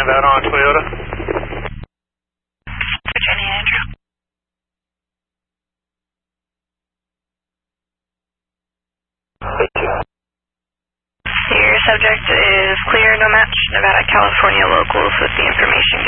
that on Toyota. Virginia, Andrew. Your subject is clear, no match, Nevada, California locals with the information